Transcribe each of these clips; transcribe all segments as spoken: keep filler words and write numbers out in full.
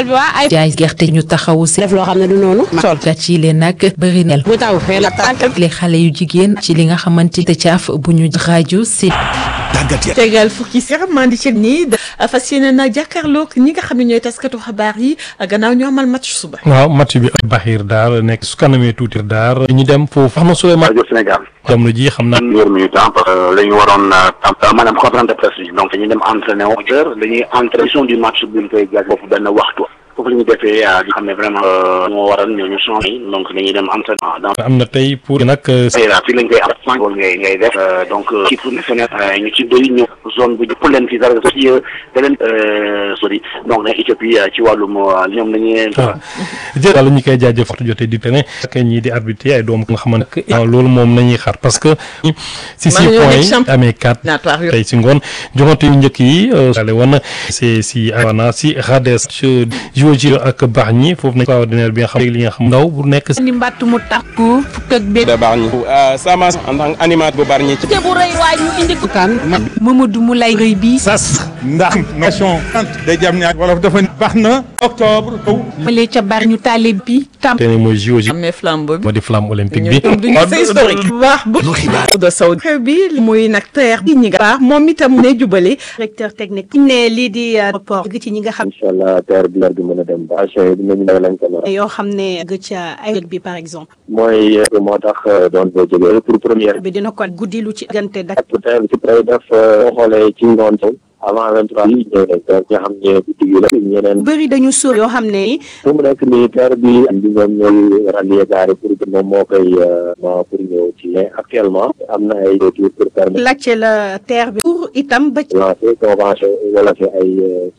école bi waa ay jaay gerte ñu taxawu si def loo xam ne du noonu sol gàcce leen nag bëri nel bu taw fee la les xale yu jigéen ci li nga xamante te caaf bu ñu rajo si tegal fukki sermandi ci nii fas yéene na jàkkaarloog ñi nga xam ne ñooy taskatu xabaar yi gannaaw ñu amal match suba. waaw match bi ak Bahir Dar nekk su kanamee tuuti Dar ñu dem foofu wax na Souleymane rajo Sénégal jamono ji xam naa yor mi temps parce que la ñu waroon tam maanaam conférence de presse yi donc dañuy dem entraîné wu heure dañuy entraînement du match bu ñu koy gaz foofu benn waxtu foofu la ñu defee di xam ne vraiment moo waral ñoo ñu changé donc dañuy dem entraînement donc am na tey pour nag fii lañ koy am cinq loolu ngay ngay def donc équipe nationale ñu ci bëri ñëw zone bu jëpp leen fi dara aussi da leen sori donc ne Éthiopie ci wàllum ñoom nañu waaw jërëjëf wàllu ñu koy jaajëf waxtu jotee di tene ak ñii di arbitre ay doom nga xamante ne loolu moom nañuy xaar parce que si six points yi amee quatre tey si ngoon joxante yu njëkk yi ale woon c'est si awana si Rades Géorgie ak Bargny foofu nañ coordinateur bi nga xam li nga xam ndaw bu nekk ni mbattu mu takku fukk ak benn de Bargny sama en tant qu'animateur bu Bargny ci bu rëy waay ñu indi ko kan Mamadou Moulay rëy bi sas ndax nation day jam ñaar wala dafa baax na octobre male ca bar ñu taalib bi tam te ne mooy Géorgie amee flambeau bi moo di flamme olympique bi c'est historique bu baax bu de Saoud xew bi muy nag teer ñi nga baax moom itam ne jubale directeur technique ne lii di rapport gi ci ñi nga xam inchallah teer bi leer bi mën a dem ba dinañu ne lañ ko nar yoo xam ne gë ca ay bi par exemple mooy moo tax doon boo jógee pour première bi dina ko guddi lu ci gante dak peut-être ci près def boo xoolee ci ngoon avant vingt-trois yi ñëw nañ teer nga xam ne guddi gi la ñeneen bëri dañu sóor yoo xam ne fu mu nekk nii teer bi li ñoom ñooy rallier gaari pour que moom moo koy moo pour ñëw ci mais actuellement am na ay retour pour permettre laajte la terre bi pour itam ba lancer convention wala fi ay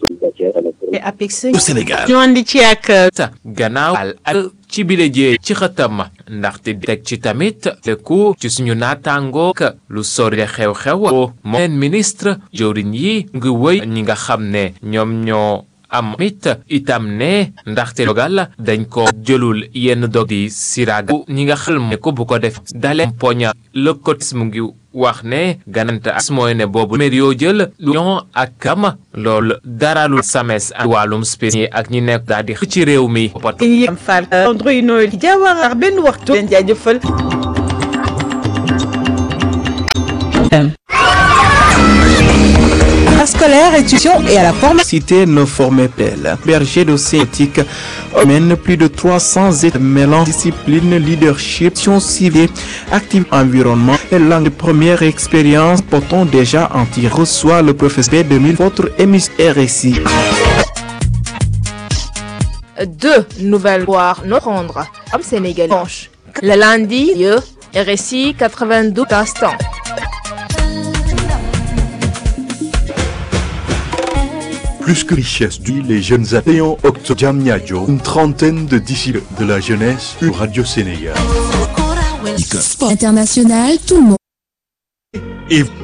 Apex Sénégal ñu andi ci ak gannaaw al ci bile jee ci xëtam ndaxte teg ci tamit le coup ci suñu naataangoo lu sori xew-xew moom ministre jawriñ yi ngi wëy ñi nga xam ne ñoom ñoo am mit itam ne ndaxte dogal dañ ko jëlul yenn dog di siraga ñi nga xam ne ko bu ko def dale poña le cotisme ngi wax ne ganante as mooy ne boobu mer yoo jël ñoo ak kam loolu dara lu sames ak wàllum spécial ak ñi nekk daal di ci réew mi yam fal André Noël Diawara benn waxtu leen jaajëfal scolaire, étudiants et à la formation. Cité ne formait pelle. Berger de scientifique mène plus de trois cents études mêlant discipline, leadership, sciences civiles, activité environnement et langue de première expérience portant déjà en tir. Reçoit le professeur deux mille votre émission R S I. Deux nouvelles voies nous prendre comme Sénégal. Le lundi, R S I quatre-vingt-douze instants. Plus que richesse du les jeunes athlètes Octo Diamniadio, une trentaine de disciples de la jeunesse sur Radio Sénégal. Sport international, tout le monde. Et